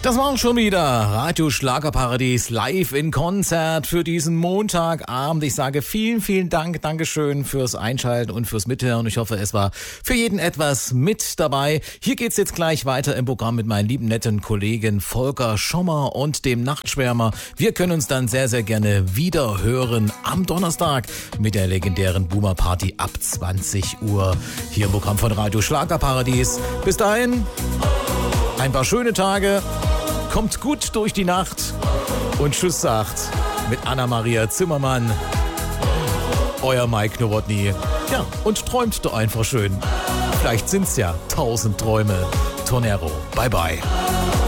Das war schon wieder Radio Schlagerparadies live in Konzert für diesen Montagabend. Ich sage vielen, vielen Dank, Dankeschön fürs Einschalten und fürs Mithören. Ich hoffe, es war für jeden etwas mit dabei. Hier geht's jetzt gleich weiter im Programm mit meinem lieben netten Kollegen Volker Schommer und dem Nachtschwärmer. Wir können uns dann sehr, sehr gerne wieder hören am Donnerstag mit der legendären Boomer Party ab 20 Uhr hier im Programm von Radio Schlagerparadies. Bis dahin, ein paar schöne Tage. Kommt gut durch die Nacht und tschüss sagt mit Anna-Maria Zimmermann, euer Mike Nowotny. Ja, und träumt doch einfach schön. Vielleicht sind's ja 1000 Träume. Tonero, bye bye.